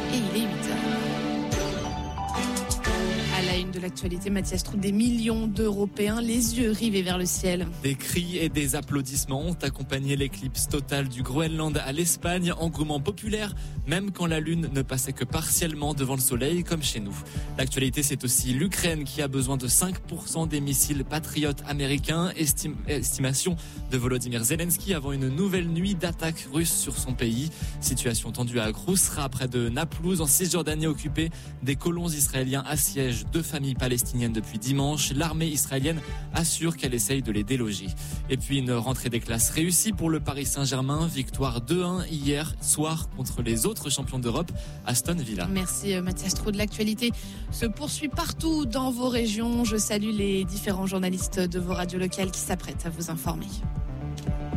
et il est 8h. À la une de l'actualité, Mathias Trout, des millions d'Européens, les yeux rivés vers le ciel. Des cris et des applaudissements ont accompagné l'éclipse totale du Groenland à l'Espagne, engouement populaire, même quand la lune ne passait que partiellement devant le soleil, comme chez nous. L'actualité, c'est aussi l'Ukraine qui a besoin de 5% des missiles patriotes américains, estimation de Volodymyr Zelensky avant une nouvelle nuit d'attaques russes sur son pays. Situation tendue à Khousra, près de Naplouse, en Cisjordanie occupée. Des colons israéliens assiègent 2 familles palestiniennes depuis dimanche. L'armée israélienne assure qu'elle essaye de les déloger. Et puis une rentrée des classes réussie pour le Paris Saint-Germain. Victoire 2-1 hier soir contre les autres champions d'Europe, Aston Villa. Merci Mathias Trout. De l'actualité se poursuit partout dans vos régions. Je salue les différents journalistes de vos radios locales qui s'apprêtent à vous informer.